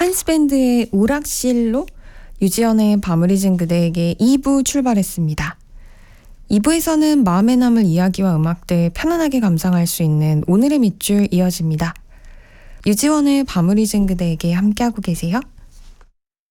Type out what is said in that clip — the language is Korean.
한스밴드의 오락실로 유지연의 밤을 잊은 그대에게 2부 출발했습니다. 2부에서는 마음에 남을 이야기와 음악들 편안하게 감상할 수 있는 오늘의 밑줄 이어집니다. 유지원의 밤을 잊은 그대에게 함께하고 계세요.